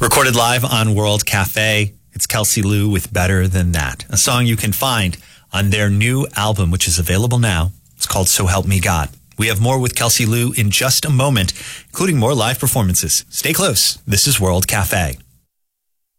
Recorded live on World Cafe, it's Kelsey Lou with Better Than That, a song you can find on their new album, which is available now. It's called So Help Me God. We have more with Kelsey Lou in just a moment, including more live performances. Stay close. This is World Cafe.